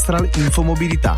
Astral Infomobilità.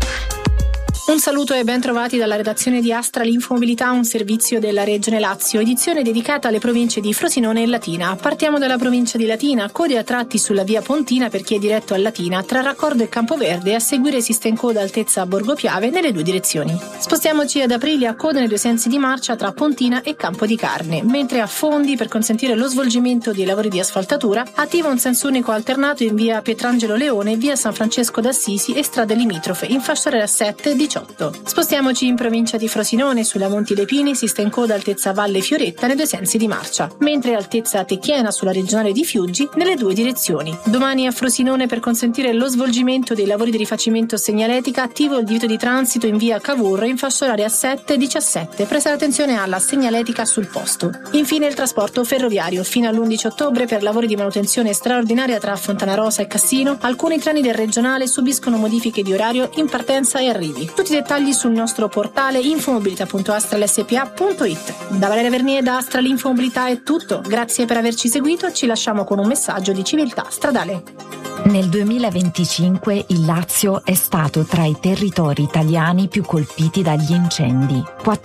Un saluto e ben trovati dalla redazione di Astral Infomobilità, un servizio della Regione Lazio, edizione dedicata alle province di Frosinone e Latina. Partiamo dalla provincia di Latina, code a tratti sulla via Pontina per chi è diretto a Latina, tra Raccordo e Campoverde, a seguire esiste in coda altezza Borgo Piave nelle due direzioni. Spostiamoci ad Aprilia, code nei due sensi di marcia tra Pontina e Campo di Carne, mentre a Fondi, per consentire lo svolgimento dei lavori di asfaltatura, attiva un senso unico alternato in via Pietrangelo Leone, via San Francesco d'Assisi e strade limitrofe, in fascia oraria 7-18. Spostiamoci in provincia di Frosinone, sulla Monti dei Pini esiste in coda altezza Valle Fioretta nei due sensi di marcia, mentre altezza Tecchiena sulla regionale di Fiuggi nelle due direzioni. Domani a Frosinone, per consentire lo svolgimento dei lavori di rifacimento segnaletica, attivo il divieto di transito in via Cavour in fascia oraria 7-17. Prestare attenzione alla segnaletica sul posto. Infine il trasporto ferroviario. Fino all'11 ottobre per lavori di manutenzione straordinaria tra Fontanarosa e Cassino, alcuni treni del regionale subiscono modifiche di orario in partenza e arrivi. Tutti i dettagli sul nostro portale infomobilità.astralspa.it. Da Valeria Vernier da Astral Infomobilità è tutto. Grazie per averci seguito. Ci lasciamo con un messaggio di civiltà stradale. Nel 2025 il Lazio è stato tra i territori italiani più colpiti dagli incendi.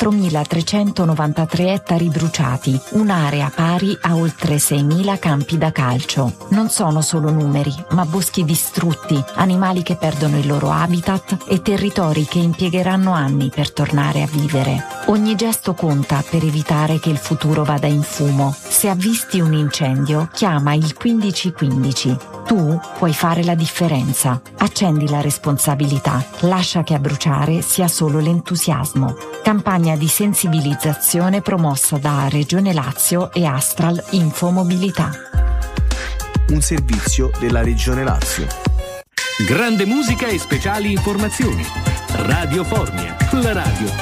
4.393 ettari bruciati, un'area pari a oltre 6.000 campi da calcio. Non sono solo numeri, ma boschi distrutti, animali che perdono il loro habitat e territori che impiegheranno anni per tornare a vivere. Ogni gesto conta per evitare che il futuro vada in fumo. Se avvisti un incendio, chiama il 1515. Tu puoi fare la differenza. Accendi la responsabilità. Lascia che a bruciare sia solo l'entusiasmo. Campagna di sensibilizzazione promossa da Regione Lazio e Astral Infomobilità. Un servizio della Regione Lazio. Grande musica e speciali informazioni. Radio Formia, la radio